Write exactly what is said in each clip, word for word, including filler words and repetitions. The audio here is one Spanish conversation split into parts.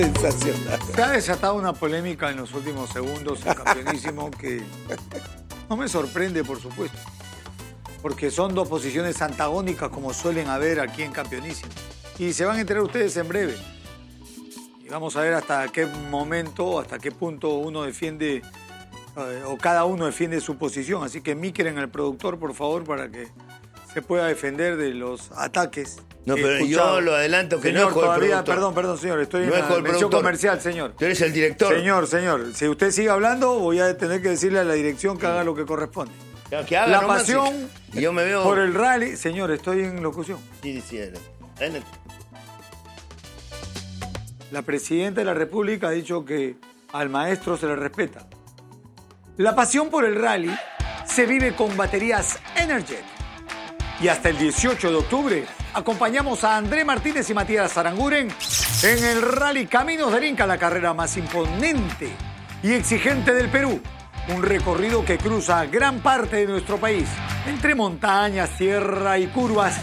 Sensacional. Se ha desatado una polémica en los últimos segundos en Campeonísimo que no me sorprende, por supuesto, porque son dos posiciones antagónicas como suelen haber aquí en Campeonísimo. Y se van a enterar ustedes en breve. Y vamos a ver hasta qué momento, hasta qué punto uno defiende, eh, o cada uno defiende su posición. Así que migren al productor, por favor, para que se pueda defender de los ataques. No, pero yo lo adelanto que señor, no es el todavía, productor. Perdón, perdón, señor, estoy no en la mención comercial, señor. Tú eres el director. Señor, señor, si usted sigue hablando, voy a tener que decirle a la dirección que haga lo que corresponde. Que haga, la no pasión más, yo me veo... por el rally. Señor, estoy en locución. Sí, sí, adelante. La presidenta de la República ha dicho que al maestro se le respeta. La pasión por el rally se vive con baterías Energet. Y hasta el dieciocho de octubre acompañamos a André Martínez y Matías Aranguren en el Rally Caminos del Inca, la carrera más imponente y exigente del Perú. Un recorrido que cruza gran parte de nuestro país, entre montañas, tierra y curvas,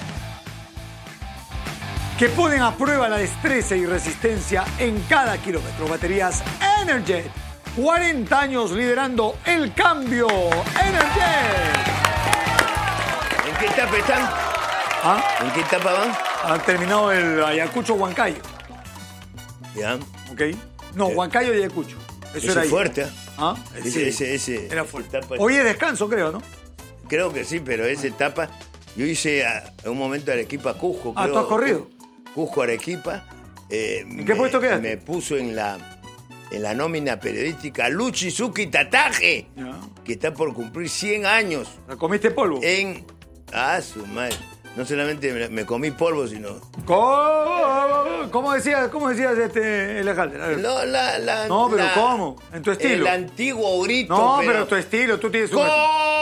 que ponen a prueba la destreza y resistencia en cada kilómetro. Baterías Energet, cuarenta años liderando el cambio. Energet. ¿En qué etapa están? ¿Ah? ¿En qué etapa van? Han terminado el Ayacucho Huancayo. Ya. ¿Ok? No, Eh. Huancayo y Ayacucho. Eso Ese era es ahí. fuerte. ¿eh? ¿Ah? Ese, Sí. ese, ese, Era esa fuerte. etapa- Hoy es descanso, creo, ¿no? Creo que sí, pero esa etapa... Yo hice a, a un momento Arequipa Cusco. Ah, creo, ¿tú has corrido? Cusco Arequipa. Eh, ¿En qué me- puesto quedaste? Me puso en la, en la nómina periodística Luchizuki Tataje, Ya. que está por cumplir cien años ¿La comiste polvo? en... Ah, su madre. No solamente me, me comí polvo, sino... ¿Cómo, ¿Cómo decías, cómo decías este, Alejandro? A ver. No, la, la, No, pero la- ¿cómo? En tu estilo. El antiguo grito, No, pero... pero tu estilo, tú tienes un... ¡Cocha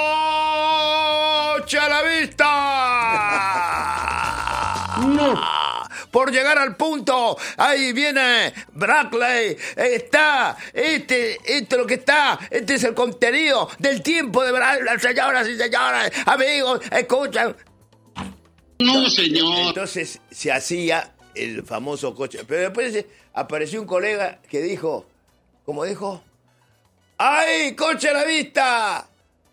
a la vista! ¡No! Por llegar al punto, ahí viene Brackley, está, este, esto es lo que está, este es el contenido del tiempo de Brackley, señoras y señores, amigos, escuchan. No, señor. Entonces se hacía el famoso coche, pero después apareció un colega que dijo, ¿cómo dijo? ¡Ay, coche a la vista!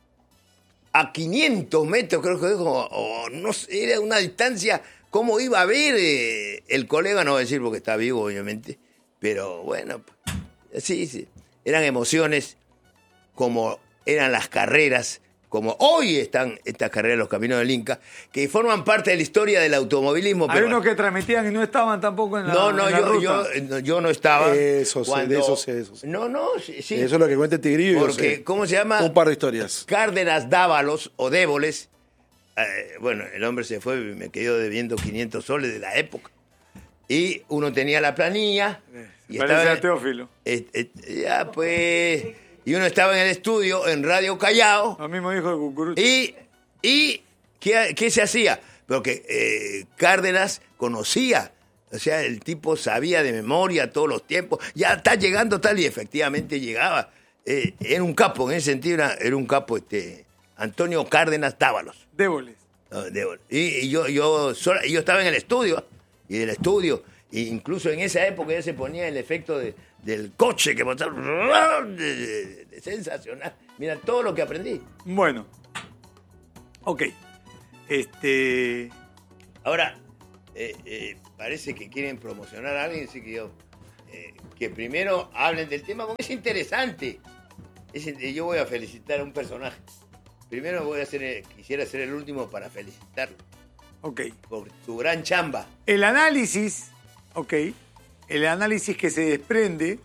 A quinientos metros, creo que dijo, o no sé, era una distancia, ¿cómo iba a ver eh, el colega? No voy a decir porque está vivo, obviamente, pero bueno, sí, sí, eran emociones como eran las carreras, como hoy están estas carreras, los Caminos del Inca, que forman parte de la historia del automovilismo. Hay pero unos que transmitían y no estaban tampoco en la No, no, en la yo, ruta. yo, no, yo no estaba. Eso sí, de eso sé, eso sé. No, no, sí, sí. Eso es lo que cuenta el Tigrillo. y yo Porque, sé. ¿cómo se llama? Un par de historias. Cárdenas Dávalos o Déboles. Eh, bueno, el hombre se fue y me quedó debiendo quinientos soles de la época. Y uno tenía la planilla. Y Parece estaba a en- Teófilo. eh, eh, ya, pues. Y uno estaba en el estudio, en Radio Callao. Lo mismo dijo de Cucurucho. Y, y ¿qué, qué se hacía? Porque eh, Cárdenas conocía, o sea, el tipo sabía de memoria todos los tiempos, ya está llegando tal, y efectivamente llegaba. Eh, era un capo, en ese sentido era, era un capo, este Antonio Cárdenas Dávalos. Déboles. No, de- y, y yo, yo, sola- yo estaba en el estudio, y del estudio, e incluso en esa época ya se ponía el efecto de, del coche que pasaba, de- de- de- sensacional. Mira todo lo que aprendí. Bueno. Ok. Este... Ahora, eh, eh, parece que quieren promocionar a alguien, así que yo, eh, que primero hablen del tema, porque es interesante. Es in- yo voy a felicitar a un personaje. Primero voy a hacer, eh, quisiera ser el último para felicitarlo Ok. por su gran chamba. El análisis, ok, el análisis que se desprende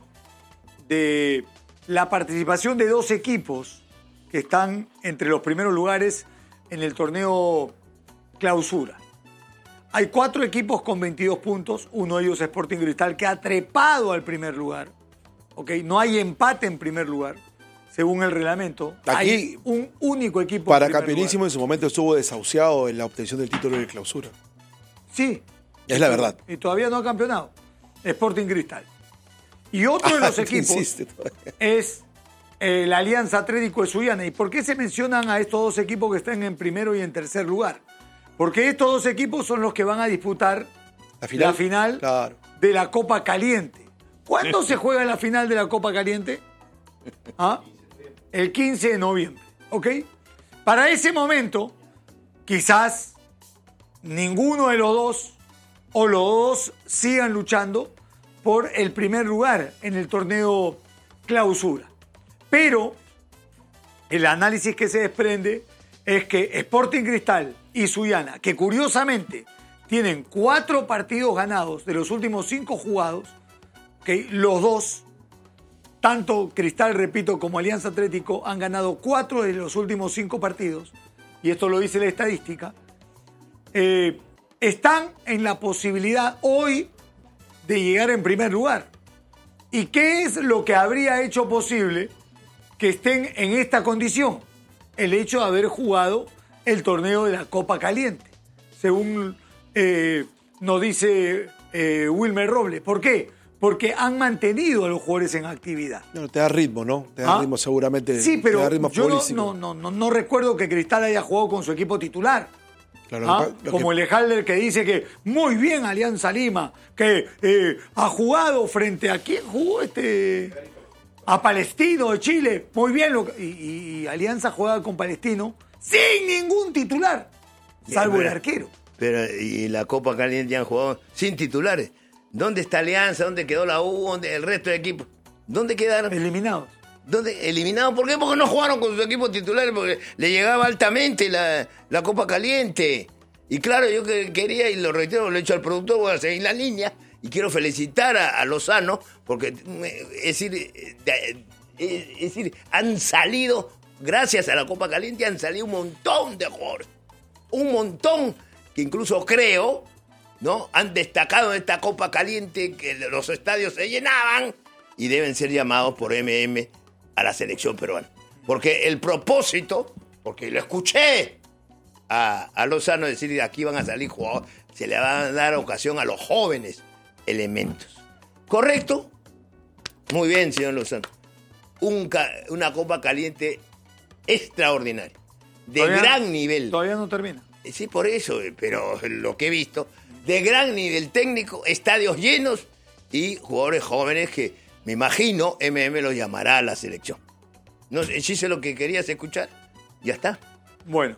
de la participación de dos equipos que están entre los primeros lugares en el torneo Clausura. Hay cuatro equipos con veintidós puntos, uno de ellos es Sporting Cristal, que ha trepado al primer lugar. Ok, no hay empate en primer lugar, según el reglamento. Aquí, hay un único equipo Para en primer Campeonísimo lugar. en su momento estuvo desahuciado en la obtención del título de clausura. Sí. Es la verdad. Y todavía no ha campeonado. Sporting Cristal. Y otro de los Ah, equipos insiste todavía. es eh, la Alianza Atlético de Sullana. ¿Y por qué se mencionan a estos dos equipos que están en primero y en tercer lugar? Porque estos dos equipos son los que van a disputar La final. la final Claro. de la Copa Caliente. ¿Cuándo se juega la final de la Copa Caliente? ¿Ah? El quince de noviembre, ¿ok? Para ese momento, quizás ninguno de los dos o los dos sigan luchando por el primer lugar en el torneo Clausura. Pero el análisis que se desprende es que Sporting Cristal y Sullana, que curiosamente tienen cuatro partidos ganados de los últimos cinco jugados, que los dos, tanto Cristal, repito, como Alianza Atlético, han ganado cuatro de los últimos cinco partidos, y esto lo dice la estadística, eh, están en la posibilidad hoy de llegar en primer lugar. ¿Y qué es lo que habría hecho posible que estén en esta condición? El hecho de haber jugado el torneo de la Copa Caliente, según eh, nos dice eh, Wilmer Robles. ¿Por qué? Porque han mantenido a los jugadores en actividad. No, te da ritmo, ¿no? Te da ¿Ah? ritmo seguramente. Sí, pero te da ritmo yo no, futbolístico. no, no, no recuerdo que Cristal haya jugado con su equipo titular. Claro, ¿Ah? lo que- lo Como que- el Ejalder que dice que muy bien Alianza Lima, que eh, ha jugado frente a quién jugó este a Palestino de Chile, muy bien lo que- y, y Alianza juega con Palestino sin ningún titular, salvo pero- el arquero. Pero y la Copa Caliente ya han jugado sin titulares. ¿Dónde está Alianza? ¿Dónde quedó la U? ¿Dónde el resto de equipos? ¿Dónde quedaron? Eliminados. ¿Dónde? ¿Eliminados? ¿Por qué? Porque no jugaron con sus equipos titulares, porque le llegaba altamente la, la Copa Caliente. Y claro, yo que quería, y lo reitero, lo he hecho al productor, voy a seguir la línea, y quiero felicitar a, a Lozano, porque es decir, de- es decir, han salido, gracias a la Copa Caliente, han salido un montón de jugadores. Un montón, que incluso creo, ¿no? Han destacado en esta Copa Caliente, que los estadios se llenaban, y deben ser llamados por M M a la selección peruana. Porque el propósito, porque lo escuché a, a Lozano decir que aquí van a salir jugadores, se le va a dar ocasión a los jóvenes elementos. ¿Correcto? Muy bien, señor Lozano. Un ca- una Copa Caliente extraordinaria, de Todavía- gran nivel. Todavía no termina. Sí, por eso, pero lo que he visto, de gran nivel técnico, estadios llenos y jugadores jóvenes que me imagino M M los llamará a la selección. No sé, si sé lo que querías escuchar, ya está. Bueno,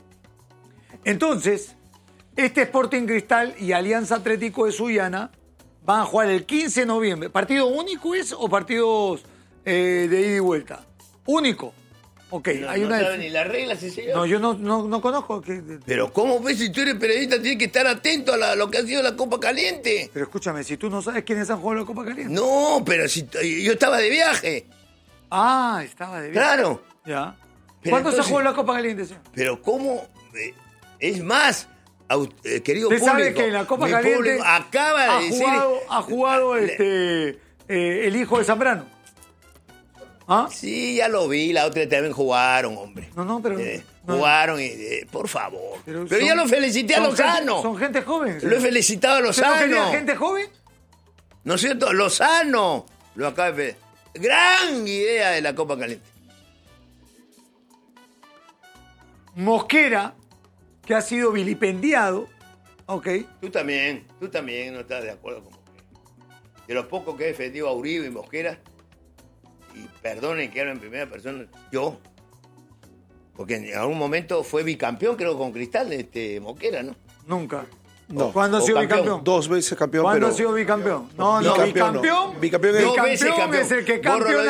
entonces, este Sporting Cristal y Alianza Atlético de Sullana van a jugar el quince de noviembre. ¿Partido único es o partidos eh, de ida y vuelta? Único. Ok, No, hay no una... sabe ni las reglas, sí, señor. No, yo no, no, no conozco. Que... Pero ¿cómo ves si tú eres periodista? Tienes que estar atento a la- lo que ha sido la Copa Caliente. Pero escúchame, si tú no sabes quiénes han jugado la Copa Caliente. No, pero si yo estaba de viaje. Ah, estaba de bien. Claro. Ya. Pero ¿Cuándo entonces- se jugó la Copa Caliente, señor? Pero ¿cómo? Eh, es más, au- eh, querido Usted público. sabe que en la Copa mi Caliente público acaba de ha decir... jugado, ha jugado Le- este, eh, el hijo de Zambrano. ¿Ah? Sí, ya lo vi, la otra también jugaron, hombre. No, no, pero... Eh, no. jugaron, y, eh, por favor. Pero, son- ya lo felicité a son Lozano. gente- son gente joven. Lo he señor. felicitado a ¿Usted no quería Lozano. gente joven? ¿No es cierto? Lozano. Lo acaba de felicitar. Gran idea de la Copa Caliente. Mosquera, que ha sido vilipendiado, ok, Tú también, tú también no estás de acuerdo con Mosquera. De los pocos que he defendido a Uribe y Mosquera, y perdonen que hablo en primera persona, yo, porque en algún momento fue bicampeón, creo, con Cristal, este Mosquera, ¿no? nunca. No. ¿Cuándo ha O sido campeón. bicampeón? Dos veces campeón, ¿Cuándo pero... ha sido bicampeón? No, no, Bicampeón no. bicampeón. Bicampeón es- Dos veces Bicampeón campeón. es el que Borro lo campeona